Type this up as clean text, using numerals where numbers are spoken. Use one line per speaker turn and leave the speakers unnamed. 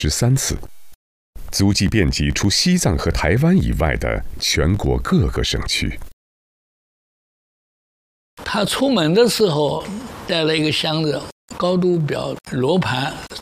13次，足迹遍及除西藏和台湾以外的全国各个省区。
他出门的时候带了一个箱子，高度表罗盘